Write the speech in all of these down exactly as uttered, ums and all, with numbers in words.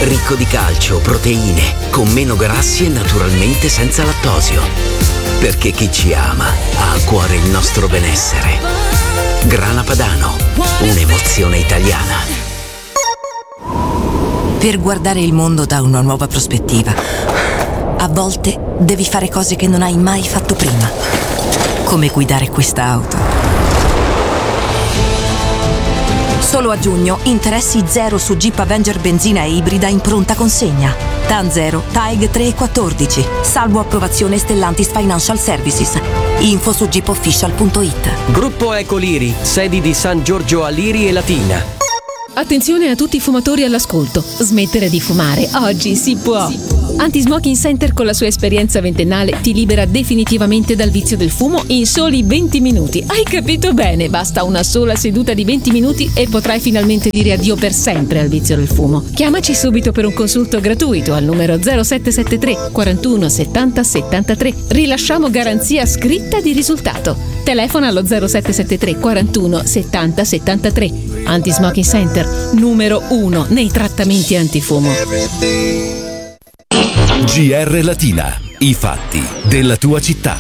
ricco di calcio, proteine, con meno grassi e naturalmente senza lattosio. Perché chi ci ama ha a cuore il nostro benessere. Grana Padano, un'emozione italiana. Per guardare il mondo da una nuova prospettiva, a volte devi fare cose che non hai mai fatto prima, come guidare questa auto. Solo a giugno interessi zero su Jeep Avenger benzina e ibrida in pronta consegna. T A N zero, T A E G tre e quattordici, salvo approvazione Stellantis Financial Services. Info su jeep official punto it. Gruppo Ecoliri, sedi di San Giorgio a Liri e Latina. Attenzione a tutti i fumatori all'ascolto. Smettere di fumare oggi si può. Anti-Smoking Center, con la sua esperienza ventennale, ti libera definitivamente dal vizio del fumo in soli venti minuti. Hai capito bene? Basta una sola seduta di venti minuti e potrai finalmente dire addio per sempre al vizio del fumo. Chiamaci subito per un consulto gratuito al numero zero sette sette tre quarantuno settanta settantatré. Rilasciamo garanzia scritta di risultato. Telefona allo zero sette sette tre quarantuno settanta settantatré. Anti-Smoking Center, numero uno nei trattamenti antifumo. G R Latina, i fatti della tua città.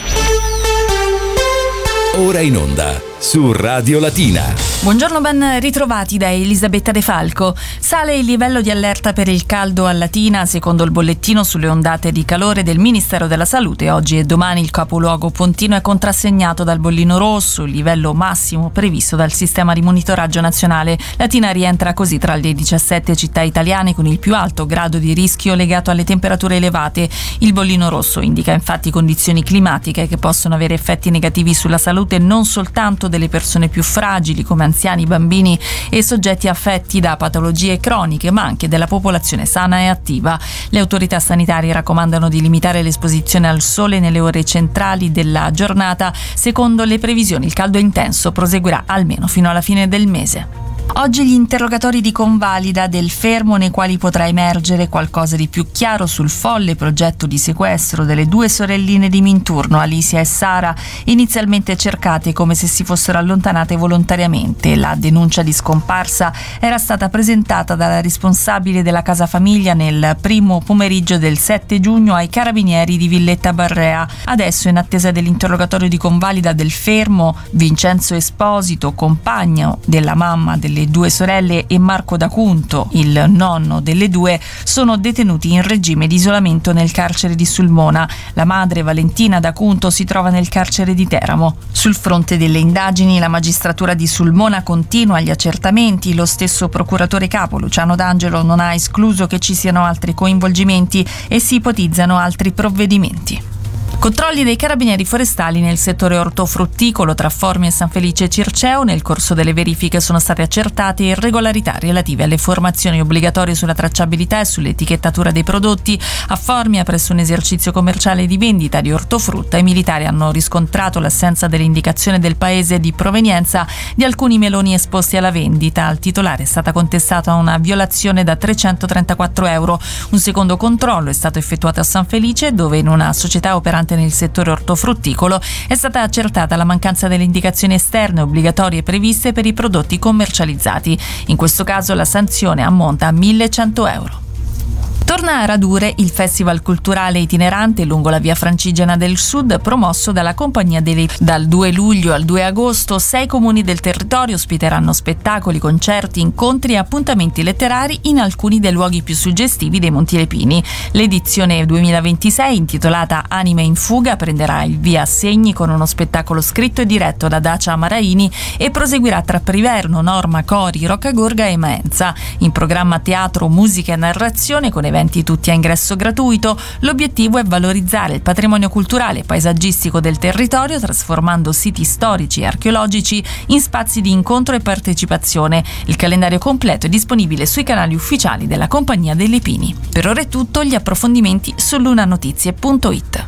Ora in onda su Radio Latina. Buongiorno, ben ritrovati da Elisabetta De Falco. Sale il livello di allerta per il caldo a Latina, secondo il bollettino sulle ondate di calore del Ministero della Salute. Oggi e domani il capoluogo pontino è contrassegnato dal bollino rosso, il livello massimo previsto dal sistema di monitoraggio nazionale. Latina rientra così tra le diciassette città italiane con il più alto grado di rischio legato alle temperature elevate. Il bollino rosso indica infatti condizioni climatiche che possono avere effetti negativi sulla salute non soltanto delle persone più fragili come anziani, bambini e soggetti affetti da patologie croniche, ma anche della popolazione sana e attiva. Le autorità sanitarie raccomandano di limitare l'esposizione al sole nelle ore centrali della giornata. Secondo le previsioni, il caldo intenso proseguirà almeno fino alla fine del mese. Oggi gli interrogatori di convalida del fermo, nei quali potrà emergere qualcosa di più chiaro sul folle progetto di sequestro delle due sorelline di Minturno, Alicia e Sara, inizialmente cercate come se si fossero allontanate volontariamente. La denuncia di scomparsa era stata presentata dalla responsabile della casa famiglia nel primo pomeriggio del sette giugno ai carabinieri di Villetta Barrea. Adesso, in attesa dell'interrogatorio di convalida del fermo, Vincenzo Esposito, compagno della mamma delle le due sorelle, e Marco D'Acunto, il nonno delle due, sono detenuti in regime di isolamento nel carcere di Sulmona. La madre, Valentina D'Acunto, si trova nel carcere di Teramo. Sul fronte delle indagini, la magistratura di Sulmona continua gli accertamenti. Lo stesso procuratore capo, Luciano D'Angelo, non ha escluso che ci siano altri coinvolgimenti e si ipotizzano altri provvedimenti. Controlli dei carabinieri forestali nel settore ortofrutticolo tra Formia e San Felice Circeo. Nel corso delle verifiche sono state accertate irregolarità relative alle formazioni obbligatorie sulla tracciabilità e sull'etichettatura dei prodotti. A Formia, presso un esercizio commerciale di vendita di ortofrutta, i militari hanno riscontrato l'assenza dell'indicazione del paese di provenienza di alcuni meloni esposti alla vendita. Al titolare è stata contestata una violazione da trecentotrentaquattro euro. Un secondo controllo è stato effettuato a San Felice, dove in una società operante nel settore ortofrutticolo è stata accertata la mancanza delle indicazioni esterne obbligatorie previste per i prodotti commercializzati. In questo caso la sanzione ammonta a millecento euro. Torna a Radure il festival culturale itinerante lungo la via Francigena del Sud, promosso dalla Compagnia dei Lepini. Dal due luglio al due agosto, sei comuni del territorio ospiteranno spettacoli, concerti, incontri e appuntamenti letterari in alcuni dei luoghi più suggestivi dei Monti Lepini. L'edizione duemilaventisei, intitolata Anime in fuga, prenderà il via a Segni con uno spettacolo scritto e diretto da Dacia Maraini e proseguirà tra Priverno, Norma, Cori, Roccagorga e Maenza. In programma teatro, musica e narrazione con eventi tutti a ingresso gratuito. L'obiettivo è valorizzare il patrimonio culturale e paesaggistico del territorio, trasformando siti storici e archeologici in spazi di incontro e partecipazione. Il calendario completo è disponibile sui canali ufficiali della Compagnia dei Lepini. Per ora è tutto, gli approfondimenti su lunanotizie punto it.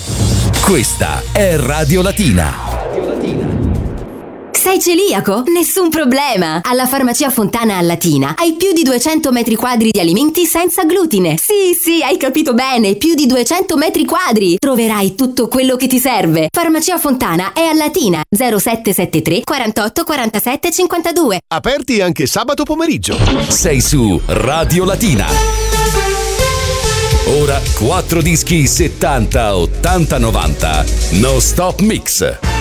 Questa è Radio Latina. Sei celiaco? Nessun problema! Alla Farmacia Fontana a Latina hai più di duecento metri quadri di alimenti senza glutine. Sì, sì, hai capito bene, più di duecento metri quadri. Troverai tutto quello che ti serve. Farmacia Fontana è a Latina, zero sette sette tre quarantotto quarantasette cinquantadue. Aperti anche sabato pomeriggio. Sei su Radio Latina. ora quattro dischi settanta, ottanta, novanta. No Stop Mix.